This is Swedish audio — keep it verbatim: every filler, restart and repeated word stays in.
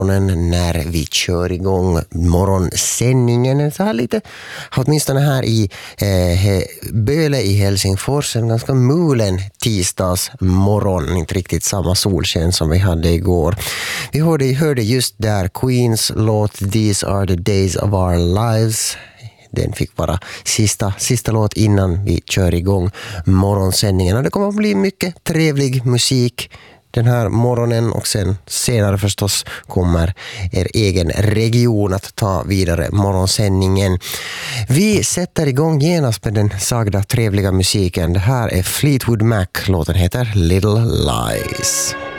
när vi kör igång morgonsändningen så här lite, åtminstone här i eh, Böle i Helsingfors, en ganska mulen tisdags morgon, inte riktigt samma solsken som vi hade igår. Vi hörde, hörde just där Queens låt These Are The Days Of Our Lives. Den fick vara sista, sista låt innan vi kör igång morgonsändningen. Och det kommer att bli mycket trevlig musik den här morgonen, och sen senare förstås kommer er egen region att ta vidare morgonsändningen. Vi sätter igång genast med den sagda trevliga musiken. Det här är Fleetwood Mac, låten heter Little Lies.